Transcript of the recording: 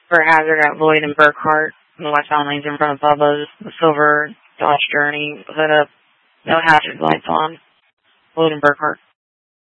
For hazard at Lloyd and Burkhart. The westbound lane's in front of Bubba's. The silver Dodge Journey. Hood up. No hazard lights on. Lloyd and Burkhart.